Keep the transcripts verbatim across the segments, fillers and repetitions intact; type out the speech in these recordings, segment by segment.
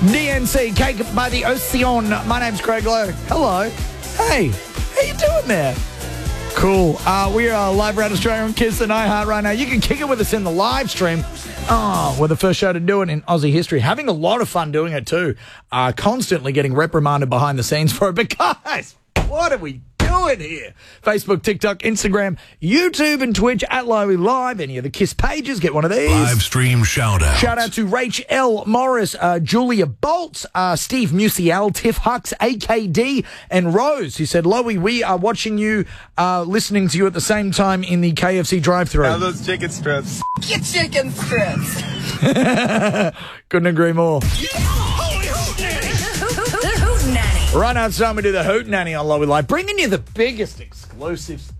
D N C, Cake by the Ocean. My name's Craig Lowe. Hello. Hey, how you doing there? Cool. Uh, we are live around Australia on Kiss and iHeart right now. You can kick it with us in the live stream. Oh, we're the first show to do it in Aussie history. Having a lot of fun doing it too. Uh, constantly getting reprimanded behind the scenes for it. But guys, what are we doing here? Facebook, TikTok, Instagram, YouTube and Twitch at Lowy Live. Any of the Kiss pages, get one of these. Live stream shout out. Shout out to Rach L. Morris, uh, Julia Bolt, uh, Steve Musial, Tiff Hux, A K D, and Rose, who said, Lowy, we are watching you, uh, listening to you at the same time in the K F C drive-thru. Now those chicken strips. Get chicken strips. Couldn't agree more. Right now it's time we do the Hootenanny on Lowy Live, bringing you the biggest exclusives.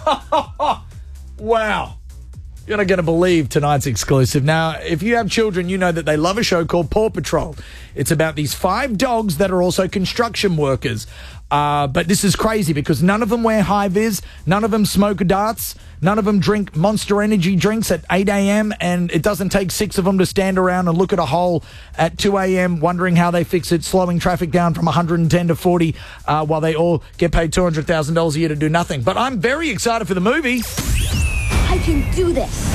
Wow. You're not going to believe tonight's exclusive. Now, if you have children, you know that they love a show called Paw Patrol. It's about these five dogs that are also construction workers. Uh, but this is crazy because none of them wear high-vis, none of them smoke darts, none of them drink Monster Energy drinks at eight a.m., and it doesn't take six of them to stand around and look at a hole at two a.m. wondering how they fix it, slowing traffic down from one hundred ten to forty uh, while they all get paid two hundred thousand dollars a year to do nothing. But I'm very excited for the movie. I can do this.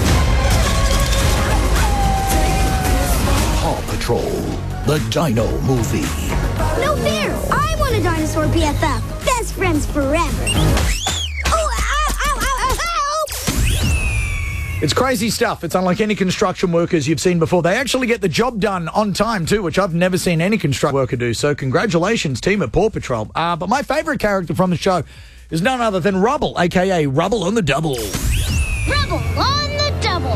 Paw Patrol, the Dino Movie. No fair! I want a dinosaur B F F. Best friends forever. Oh, ow, ow, ow, ow, help! It's crazy stuff. It's unlike any construction workers you've seen before. They actually get the job done on time, too, which I've never seen any construction worker do. So congratulations, team at Paw Patrol. Uh, but my favourite character from the show is none other than Rubble, a k a. Rubble on the Double. Rubble on the double.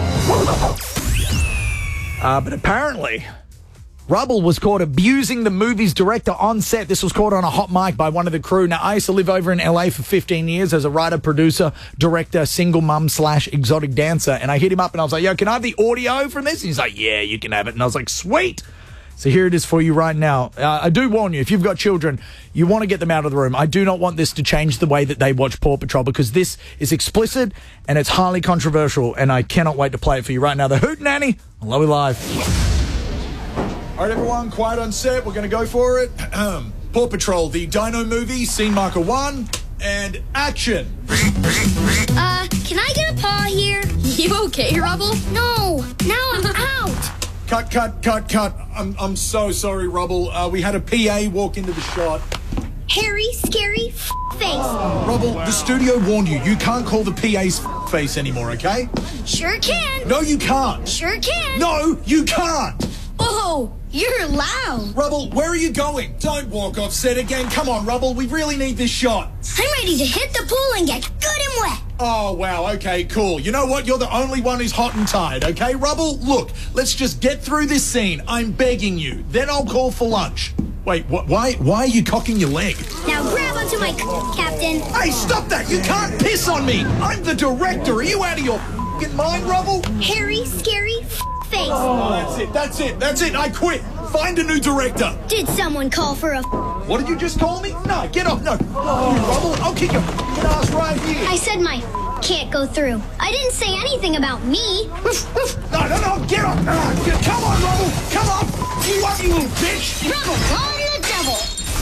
Uh, but apparently, Rubble was caught abusing the movie's director on set. This was caught on a hot mic by one of the crew. Now, I used to live over in L A for fifteen years as a writer, producer, director, single mum slash exotic dancer. And I hit him up and I was like, yo, can I have the audio from this? And he's like, yeah, you can have it. And I was like, sweet. So here it is for you right now. Uh, I do warn you, if you've got children, you want to get them out of the room. I do not want this to change the way that they watch Paw Patrol because this is explicit and it's highly controversial, and I cannot wait to play it for you right now. The Hootenanny on Lowy Live. All right, everyone, quiet on set. We're going to go for it. Paw Patrol, the Dino Movie, scene marker one, and action. Uh, can I get a paw here? You okay, Rubble? No, now I'm out. Cut, cut, cut, cut. I'm I'm so sorry, Rubble. Uh, we had a P A walk into the shot. Hairy, scary f- face. Rubble, the studio warned you. You can't call the P A's f- face anymore, okay? Sure can. No, you can't. Sure can. No, you can't. Oh, you're loud. Rubble, where are you going? Don't walk off set again. Come on, Rubble. We really need this shot. I'm ready to hit the pool and get good and wet. Oh, wow. Okay, cool. You know what? You're the only one who's hot and tired, okay, Rubble? Look, let's just get through this scene. I'm begging you. Then I'll call for lunch. Wait, wh- why Why are you cocking your leg? Now grab onto my c- captain. Hey, stop that! You can't piss on me! I'm the director! Are you out of your f***ing mind, Rubble? Hairy, scary f- face. Oh, that's it, that's it, that's it! I quit! Find a new director! Did someone call for a f- What did you just call me? No, get off! No! Oh, you Rubble! I'll kick your f***ing ass right here! I said my f- can't go through. I didn't say anything about me. No, no, no! Get off! Uh, get, come on, Rubble! Come on! You want, you little bitch! Rubble on the double.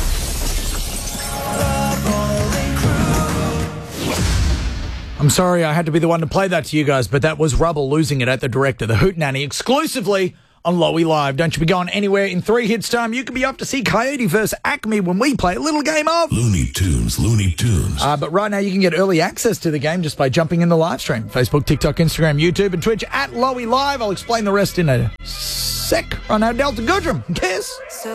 I'm sorry I had to be the one to play that to you guys, but that was Rubble losing it at the director. The Hootenanny exclusively on Lowy Live. Don't you be going anywhere. In three hits time, you could be up to see Coyote versus Acme when we play a little game of Looney Tunes, Looney Tunes. Uh, but right now you can get early access to the game just by jumping in the live stream. Facebook, TikTok, Instagram, YouTube, and Twitch at Lowy Live. I'll explain the rest in a sec. Right now, Delta Goodrum. Kiss.